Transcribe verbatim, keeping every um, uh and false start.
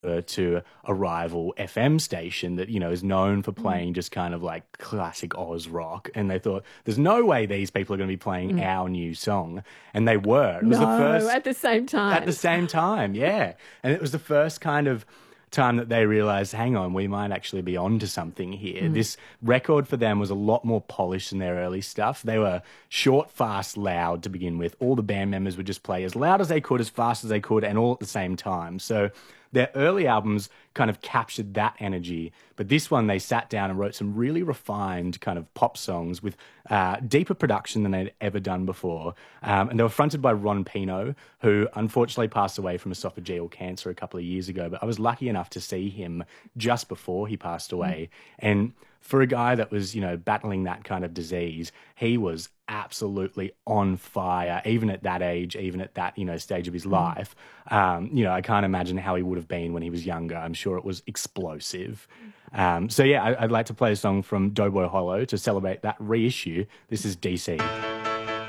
to a rival F M station that, you know, is known for playing just kind of like classic Oz rock. And they thought, there's no way these people are going to be playing mm. our new song. And they were. It was no, the first at the same time. At the same time, yeah. And it was the first kind of time that they realised, hang on, we might actually be onto something here. Mm. This record for them was a lot more polished than their early stuff. They were short, fast, loud to begin with. All the band members would just play as loud as they could, as fast as they could, and all at the same time. So their early albums kind of captured that energy, but this one they sat down and wrote some really refined kind of pop songs with uh, deeper production than they'd ever done before. Um, and they were fronted by Ron Pino, who unfortunately passed away from esophageal cancer a couple of years ago, but I was lucky enough to see him just before he passed away. Mm. And for a guy that was, you know, battling that kind of disease, he was absolutely on fire, even at that age, even at that, you know, stage of his mm. life. Um, you know, I can't imagine how he would have been when he was younger. I'm sure it was explosive. Um, so, yeah, I, I'd like to play a song from Doughboy Hollow to celebrate that reissue. This is D C.